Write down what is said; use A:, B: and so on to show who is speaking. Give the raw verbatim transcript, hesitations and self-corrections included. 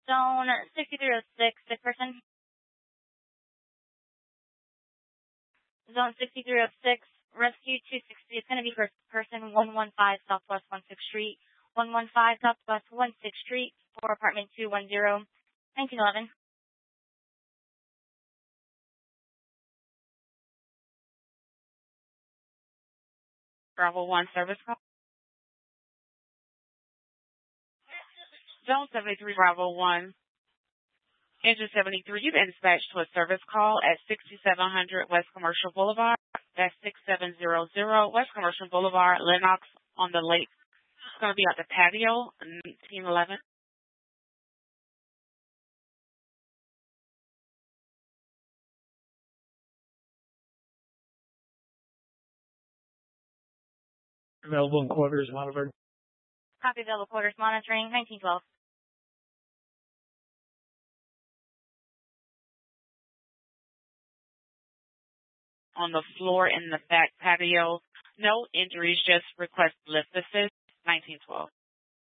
A: Zone sixty-three oh six, sick person. Zone sixty-three oh six, rescue two sixty. It's going to be for person one one five Southwest one sixth Street, one one five Southwest one sixth Street, for apartment two one zero, nineteen eleven.
B: Bravo one service call. Zone seventy-three, Bravo one. Engine seventy-three, you've been dispatched to a service call at sixty-seven hundred West Commercial Boulevard. That's six seven zero zero West Commercial Boulevard, Lenox on the lake. It's going to be at the patio, nineteen eleven.
C: Available in quarters, monitored.
A: Copy available quarters monitoring, nineteen twelve.
B: On the floor in the back patio. No injuries, just request lift assist, nineteen twelve.